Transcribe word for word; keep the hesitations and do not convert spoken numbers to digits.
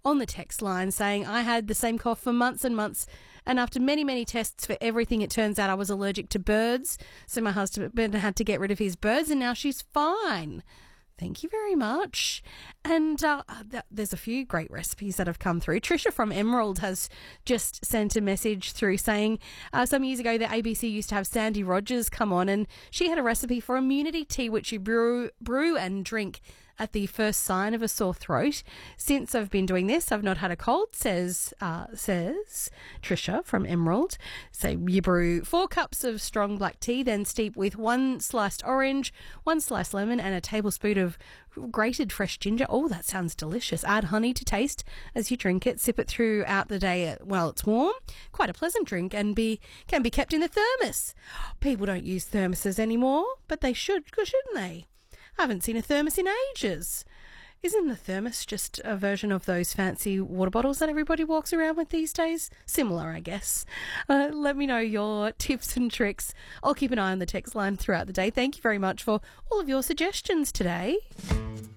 on the text line saying, I had the same cough for months and months, and after many, many tests for everything, it turns out I was allergic to birds, so my husband had to get rid of his birds, and now she's fine. Thank you very much. And uh, th- there's a few great recipes that have come through. Trisha from Emerald has just sent a message through saying uh, some years ago the A B C used to have Sandy Rogers come on, and she had a recipe for immunity tea which you brew, brew and drink at the first sign of a sore throat. Since I've been doing this, I've not had a cold, says uh, says Trisha from Emerald. So you brew four cups of strong black tea, then steep with one sliced orange, one sliced lemon, and a tablespoon of grated fresh ginger. Oh, that sounds delicious. Add honey to taste as you drink it. Sip it throughout the day while it's warm. Quite a pleasant drink, and be can be kept in the thermos. People don't use thermoses anymore, but they should, shouldn't they? I haven't seen a thermos in ages. Isn't the thermos just a version of those fancy water bottles that everybody walks around with these days? Similar, I guess. Uh, let me know your tips and tricks. I'll keep an eye on the text line throughout the day. Thank you very much for all of your suggestions today.